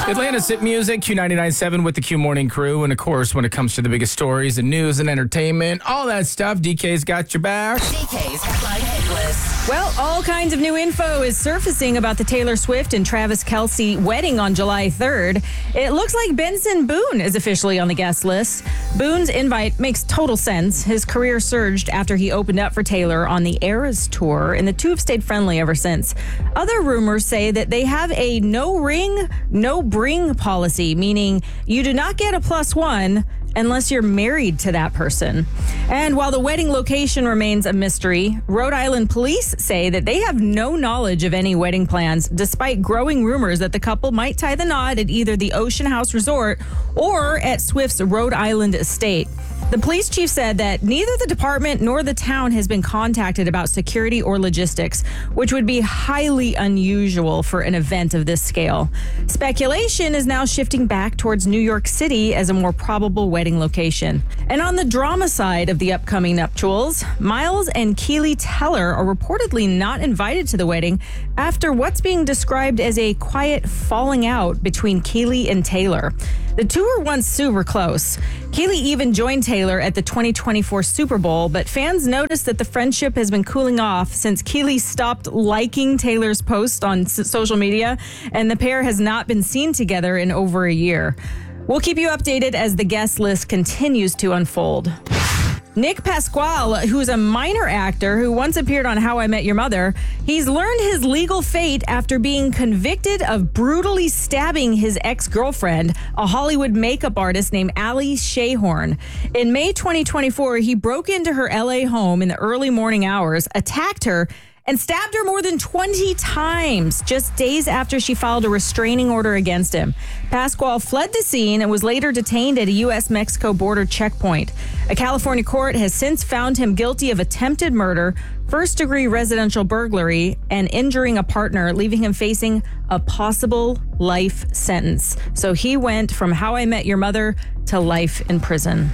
Atlanta's hit music, Q99.7 with the Q Morning Crew. And of course, when it comes to the biggest stories and news and entertainment, all that stuff, DK's got your back. DK's Headline Hit List. Well, all kinds of new info is surfacing about the Taylor Swift and Travis Kelce wedding on July 3rd. It looks like Benson Boone is officially on the guest list. Boone's invite makes total sense. His career surged after he opened up for Taylor on the Eras tour, and the two have stayed friendly ever since. Other rumors say that they have a no ring, no bring policy, meaning you do not get a +1 unless you're married to that person. And while the wedding location remains a mystery, Rhode Island police say that they have no knowledge of any wedding plans, despite growing rumors that the couple might tie the knot at either the Ocean House Resort or at Swift's Rhode Island estate. The police chief said that neither the department nor the town has been contacted about security or logistics, which would be highly unusual for an event of this scale. Speculation is now shifting back towards New York City as a more probable wedding location. And on the drama side of the upcoming nuptials, Miles and Keely Teller are reportedly not invited to the wedding after what's being described as a quiet falling out between Keely and Taylor. The two were once super close. Keely even joined Taylor at the 2024 Super Bowl, but fans noticed that the friendship has been cooling off since Keely stopped liking Taylor's posts on social media, and the pair has not been seen together in over a year. We'll keep you updated as the guest list continues to unfold. Nick Pasquale, who's a minor actor who once appeared on How I Met Your Mother, he's learned his legal fate after being convicted of brutally stabbing his ex-girlfriend, a Hollywood makeup artist named Ali Shahorn. In May 2024, he broke into her LA home in the early morning hours, attacked her, and stabbed her more than 20 times just days after she filed a restraining order against him. Pasquale fled the scene and was later detained at a U.S.-Mexico border checkpoint. A California court has since found him guilty of attempted murder, first-degree residential burglary, and injuring a partner, leaving him facing a possible life sentence. So he went from How I Met Your Mother to life in prison.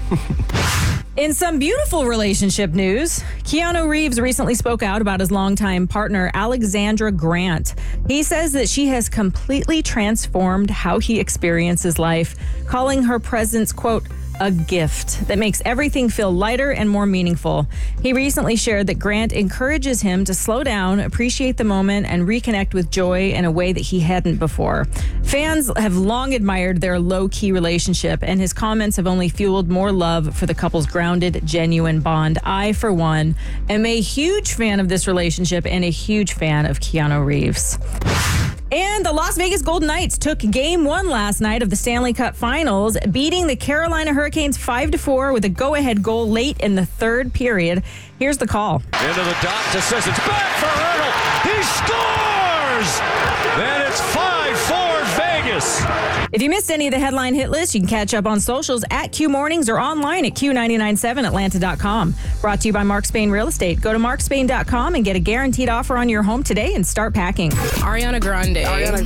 In some beautiful relationship news, Keanu Reeves recently spoke out about his longtime partner, Alexandra Grant. He says that she has completely transformed how he experiences life, calling her presence, quote, a gift that makes everything feel lighter and more meaningful. He recently shared that Grant encourages him to slow down, appreciate the moment, and reconnect with joy in a way that he hadn't before. Fans have long admired their low-key relationship, and his comments have only fueled more love for the couple's grounded, genuine bond. I, for one, am a huge fan of this relationship and a huge fan of Keanu Reeves. And the Las Vegas Golden Knights took Game 1 last night of the Stanley Cup Finals, beating the Carolina Hurricanes 5-4 with a go-ahead goal late in the third period. Here's the call. Into the dot to Sissons. Back for Hurdle. He scores! Then it's 5-4 Vegas. If you missed any of the headline hit list, you can catch up on socials at Q Mornings or online at Q997Atlanta.com. Brought to you by Mark Spain Real Estate. Go to markspain.com and get a guaranteed offer on your home today and start packing. Ariana Grande